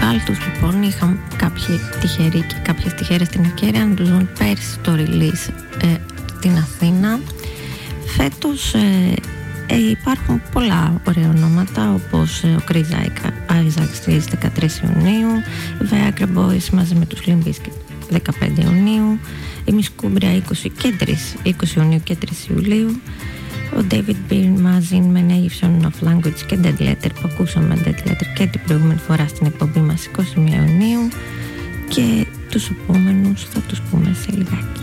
Altus λοιπόν είχαν κάποιοι τυχεροί και κάποιες τυχερές την ευκαιρία να τους δουν πέρσι το release στην Αθήνα. Φέτος υπάρχουν πολλά ωραία ονόματα, όπως ο Chris Isaac στις 13 Ιουνίου, η Viagra Boys μαζί με τους Limp Bizkit 15 Ιουνίου, η Miss Cumbria 20 Ιουνίου και 3 Ιουλίου, ο David Byrne μαζί με Nation of Language και Dead Letter που ακούσαμε Dead Letter και την προηγούμενη φορά στην εκπομπή μας 21 Ιουνίου, και τους επόμενους θα τους πούμε σε λιγάκι.